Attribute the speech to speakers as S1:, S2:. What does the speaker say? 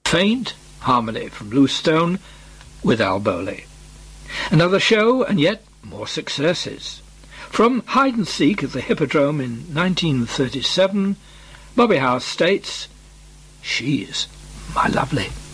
S1: Faint Harmony from Loose Stone with Al Bowley. Another show and yet more successes. From Hide and Seek at the Hippodrome in 1937, Bobby House states, "She's my lovely."